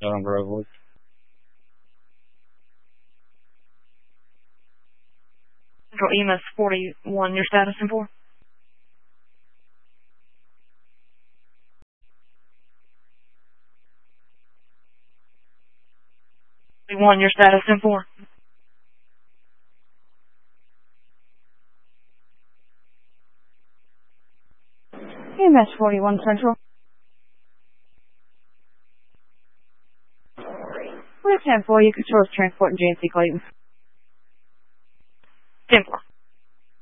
on Grovewood. Central EMS 41, your status in 4? Your status in 4. EMS 41 Central. We're 10-4, you control transport in JNC Clayton. 10-4.